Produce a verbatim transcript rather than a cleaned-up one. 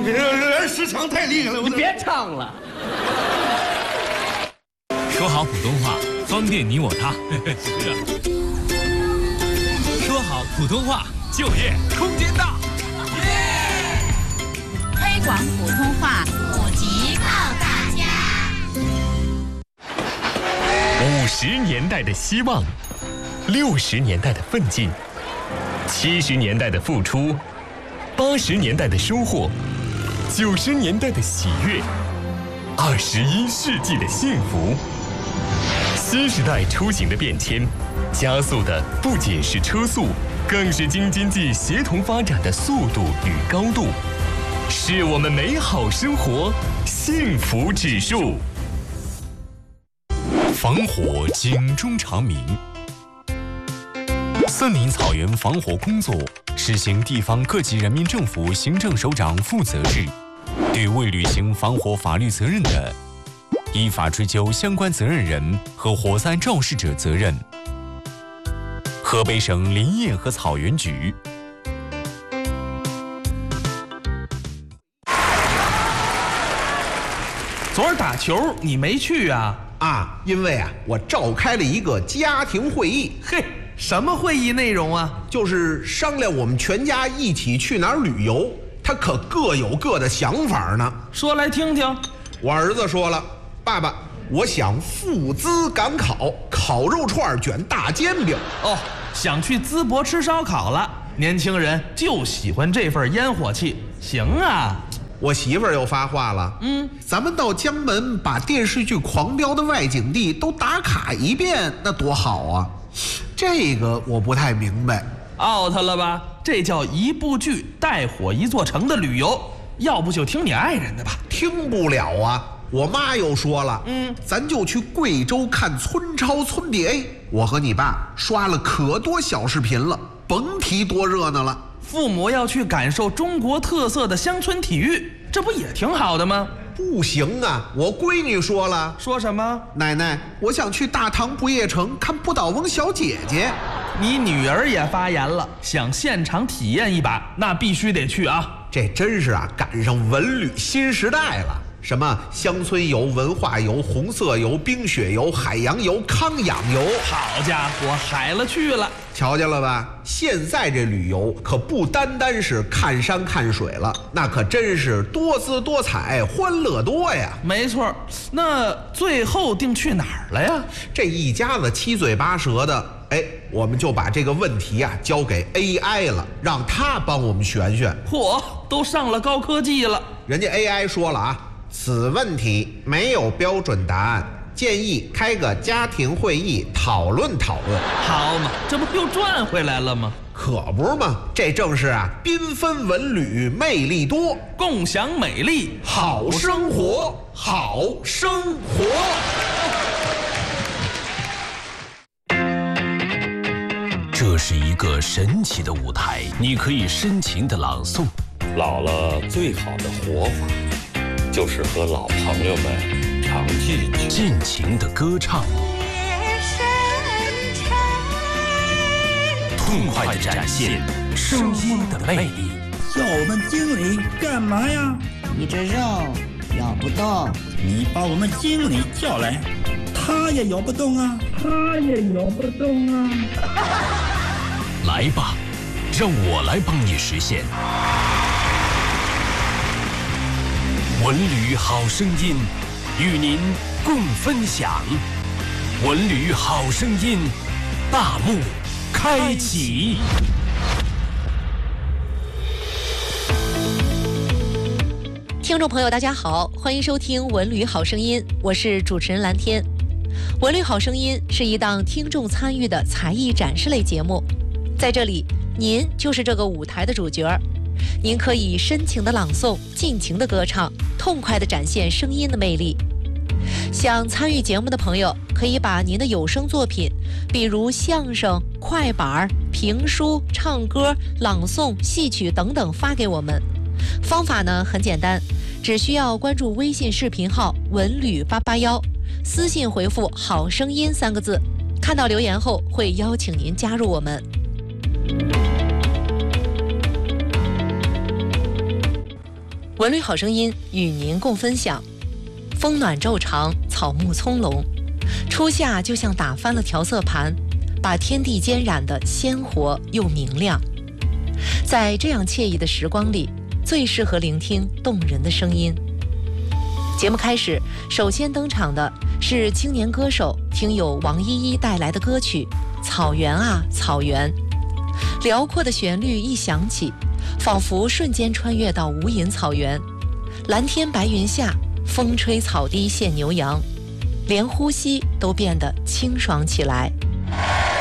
这时长太厉害了， 你别唱了。 说好普通话，方便你我他。是啊。说好普通话，就业空间大。 推广普通话，普及靠大家。 五十年代的希望，六十年代的奋进，七十年代的付出，八十年代的收获，九十年代的喜悦，二十一世纪的幸福。新时代出行的变迁，加速的不仅是车速，更是京津冀协同发展的速度与高度，是我们美好生活幸福指数。防火警钟长鸣。森林草原防火工作实行地方各级人民政府行政首长负责制，对未履行防火法律责任的，依法追究相关责任人和火灾肇事者责任。河北省林业和草原局。 昨儿打球你没去啊？ 啊，因为啊，我召开了一个家庭会议。 嘿，什么会议内容啊？ 就是商量我们全家一起去哪儿旅游，他可各有各的想法呢。 说来听听。 我儿子说了，爸爸，我想赴淄赶考，烤肉串卷大煎饼。 哦，想去淄博吃烧烤了。年轻人就喜欢这份烟火气。行啊。 我媳妇儿又发话了，嗯，咱们到江门把电视剧《狂飙》的外景地都打卡一遍，那多好啊！这个我不太明白。 out 了吧？这叫一部剧带火一座城的旅游，要不就听你爱人的吧。 听不了啊！我妈又说了，嗯，咱就去贵州看村超村 D A。我和你爸刷了可多小视频了，甭提多热闹了。 父母要去感受中国特色的乡村体育，这不也挺好的吗？ 不行啊！我闺女说了。 说什么？ 奶奶，我想去大唐不夜城看不倒翁小姐姐。 你女儿也发言了，想现场体验一把，那必须得去啊！ 这真是啊，赶上文旅新时代了。什么乡村游、文化游、红色游、冰雪游、海洋游、康养游， 好家伙，海了去了！ 瞧见了吧？现在这旅游可不单单是看山看水了，那可真是多姿多彩、欢乐多呀！ 没错，那最后定去哪儿了呀？ 这一家子七嘴八舌的，哎，我们就把这个问题啊交给 A I 了，让他帮我们选选。 嚯，都上了高科技了！ 人家 A I 说了啊，此问题没有标准答案，建议开个家庭会议讨论讨论。 好嘛，这不又赚回来了吗？ 可不是嘛，这正是啊，缤纷文旅魅力多， 共享美丽好生活，好生活。 这是一个神奇的舞台，你可以深情的朗诵。 老了最好的活法，就是和老朋友们常聚聚， 尽情的歌唱，痛快的展现声音的魅力。 叫我们经理干嘛呀？ 你这肉咬不动， 你把我们经理叫来，他也咬不动啊，他也咬不动啊。 来吧，让我来帮你实现。文旅好声音，与您共分享。文旅好声音，大幕开启。 听众朋友大家好，欢迎收听文旅好声音，我是主持人蓝天。文旅好声音是一档听众参与的才艺展示类节目，在这里您就是这个舞台的主角，您可以深情的朗诵，尽情的歌唱，痛快的展现声音的魅力。想参与节目的朋友可以把您的有声作品，比如相声、快板、评书、唱歌、朗诵、戏曲等等发给我们。方法呢很简单，只需要关注微信视频号文旅八八幺，私信回复好声音三个字，看到留言后会邀请您加入我们。 文旅好声音与您共分享。风暖昼长，草木葱茏，初夏就像打翻了调色盘，把天地间染得鲜活又明亮。在这样惬意的时光里，最适合聆听动人的声音。节目开始，首先登场的是青年歌手听友王依依带来的歌曲《草原啊草原》。辽阔的旋律一响起，仿佛瞬间穿越到无垠草原，蓝天白云下，风吹草低见牛羊，连呼吸都变得清爽起来。